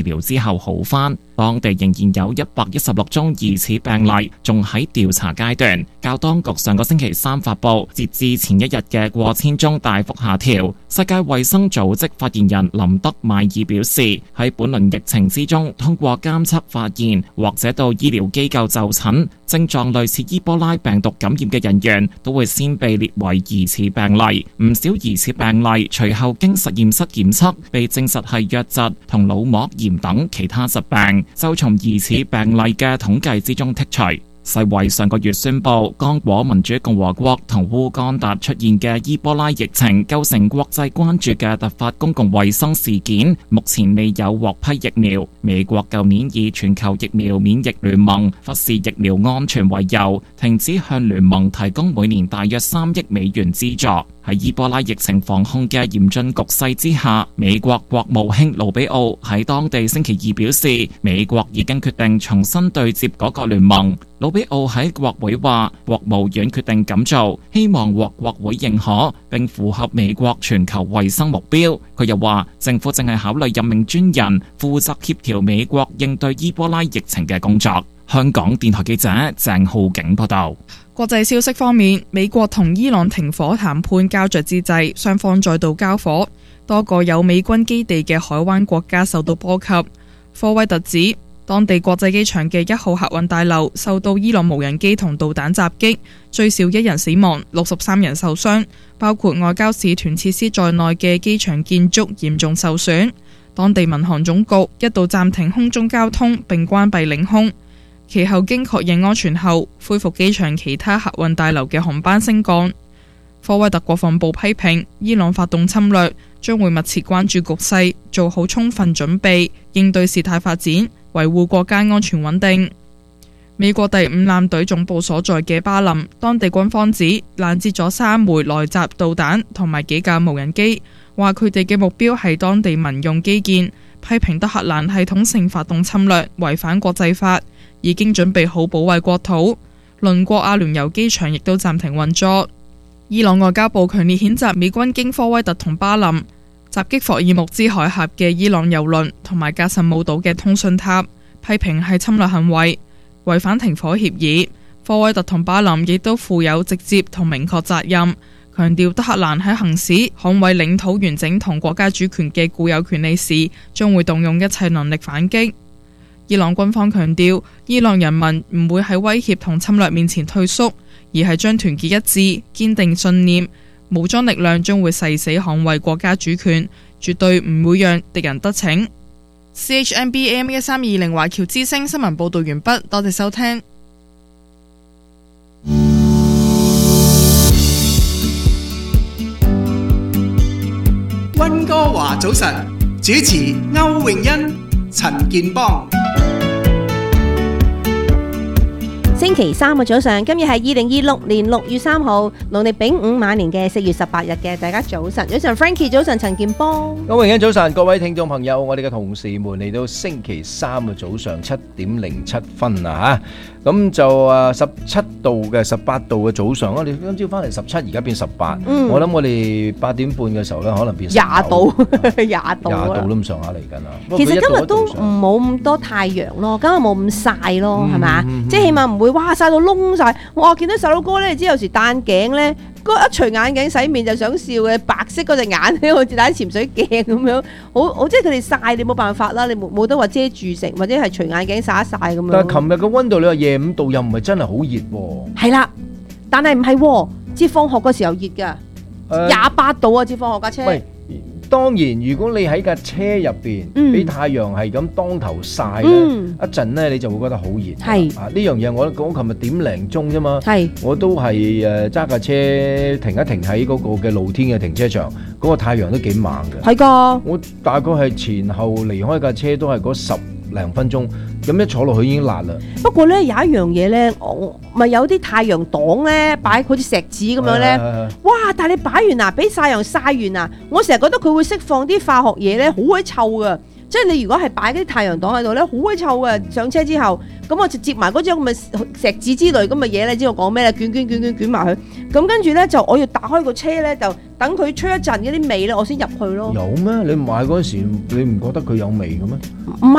療之後好返。當地仍然有116宗疑似病例，仲喺調查階段。較當局上個星期三發布，截至前一日嘅過千宗大幅下調。世界衛生組織發言人林德邁爾表示，喺本輪疫情之中，通過監測發現或者到醫療機構就診，症狀類似伊波拉病毒感染嘅人員都會先被列為疑似病例。唔少疑似病例隨後經實驗室檢測，被證實係瘧疾同腦膜炎等其他疾病，就從疑似病例嘅統計之中剔除。世衛上個月宣布，剛果民主共和國同烏干達出現嘅伊波拉疫情構成國際關注嘅突發公共衛生事件，目前未有獲批疫苗。美國舊年以全球疫苗免疫聯盟忽視疫苗安全為由，停止向聯盟提供每年大約3億美元資助。喺伊波拉疫情防控嘅嚴峻局勢之下，美國國務卿盧比奧喺當地星期二表示，美國已經決定重新對接嗰個聯盟。盧比奧喺國會話，國務院決定咁做，希望獲國會認可，並符合美國全球衛生目標。佢又話，政府正係考慮任命專人負責協調美國應對伊波拉疫情嘅工作。香港電台記者鄭浩景報道。 國際消息方面，美國同伊朗停火談判膠着之際，雙方再度交火，多個有美軍基地嘅海灣國家受到波及。科威特指，當地國際機場嘅1號客運大樓受到伊朗無人機同導彈襲擊，最少1人死亡，63人受傷，包括外交使團設施在內嘅機場建築嚴重受損。當地民航總局一度暫停空中交通並關閉領空。其後經確認安全後，恢復機場其他客運大樓嘅航班升降。科威特國防部批評伊朗發動侵略，將會密切關注局勢，做好充分準備，應對事態發展，維護國家安全穩定。美國第5艦隊總部所在嘅巴林，當地軍方指攔截咗3枚來襲導彈同埋幾架無人機，話佢哋嘅目標係當地民用基建，批評德黑蘭系統性發動侵略，違反國際法。已經準備好保衛國土，鄰國阿聯酋機場亦都暫停運作。伊朗外交部強烈譴責美軍經科威特同巴林襲擊霍爾木茲海峽嘅伊朗油輪同埋格什姆島嘅通訊塔，批評係侵略行為，違反停火協議。科威特同巴林亦都負有直接同明確責任，強調德黑蘭喺行使捍衛領土完整同國家主權嘅固有權利時，將會動用一切能力反擊。伊朗軍方強調，伊朗人民唔會喺威脅同侵略面前退縮，而係將團結一致、堅定信念，武裝力量將會誓死捍衛國家主權，絕對唔會讓敵人得逞。CHMB AM 1320華僑之聲新聞報道完畢，多謝收聽。 溫哥華早晨，主持歐詠欣、陳健邦。 星期三嘅早上，今日係2026年6月3號，農曆丙午晚年嘅4月18日嘅，大家早晨，早晨 Frankie， 早晨陳健邦， 歐詠欣早晨，各位聽眾朋友，我哋嘅同事們嚟到星期三嘅早上7:07啊吓，咁就17度嘅18度嘅早上，我哋今朝翻嚟17，而家變18，我諗我哋8點半嘅時候咧，可能變 20度，20度都咁上下嚟緊啦。 其實今日都唔冇咁多太陽咯，今日冇咁曬咯，係咪？即係起碼唔會哇曬到窿曬。我見到細佬哥咧，知有時戴眼鏡咧，一除眼鏡洗面就想笑嘅，白色嗰隻眼咧，好似戴潛水鏡咁樣，好即係佢哋曬，你冇辦法啦，你冇得話遮住食，或者係除眼鏡曬一曬咁樣。 但係琴日嘅溫度你話25度又唔係真係好熱喎。係啦，但係唔係喎，接放學嘅時候熱㗎，28度啊！接放學架車。 喂，當然如果你喺架車入邊，俾太陽係咁當頭曬咧，一陣咧你就會覺得好熱。係啊，呢樣嘢我講琴日點零鐘啫嘛，我都係揸架車停一停喺嗰個嘅露天嘅停車場，嗰個太陽都幾猛嘅。係㗎，我大概係前後離開架車都係嗰10零分鐘，咁一坐落去已經辣啦。不過咧有一樣嘢咧，我咪有啲太陽擋咧，擺好似石子咁樣咧。哇！但係你擺完啊，俾曬陽曬完啊，我成日覺得佢會釋放啲化學嘢咧，好鬼臭噶。 即係你如果係擺啲太陽擋喺度咧，好鬼臭嘅。上車之後，咁我就接埋嗰隻咁嘅石子之類咁嘅嘢，你知我講咩咧？捲埋佢。咁跟住咧就我要打開個車咧，就等佢吹一陣嗰啲味咧，我先入去咯。 有咩？你買嗰陣時，你唔覺得佢有味嘅咩？ 唔係。